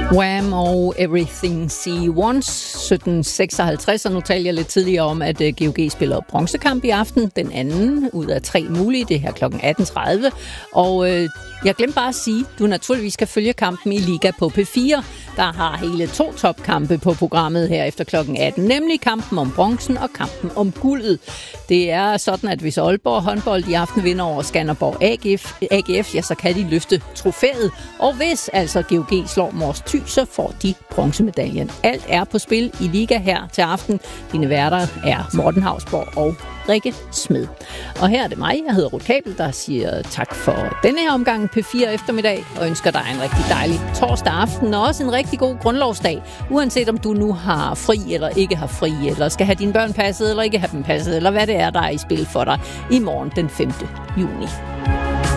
Wham! Og Everything She Wants, 1756, og nu talte jeg lidt tidligere om, at GOG spiller bronzekamp i aften, den anden ud af 3 mulige, det her kl. 18.30, og jeg glemte bare at sige, du naturligvis skal følge kampen i Liga på P4, der har hele 2 topkampe på programmet her efter kl. 18, nemlig kampen om bronzen og kampen om guldet. Det er sådan, at hvis Aalborg håndbold i aften vinder over Skanderborg AGF, ja, så kan de løfte trofæet, og hvis altså GOG slår Mors Thy, så får de bronzemedaljen. Alt er på spil i Liga her til aften. Dine værter er Morten Hausborg og Rikke Smed. Og her er det mig, jeg hedder Ruth Kabel, der siger tak for denne her omgang P4 eftermiddag, og ønsker dig en rigtig dejlig torsdag aften, og også en rigtig god grundlovsdag, uanset om du nu har fri eller ikke har fri, eller skal have dine børn passet eller ikke have dem passet, eller hvad det er, der er i spil for dig i morgen den 5. juni.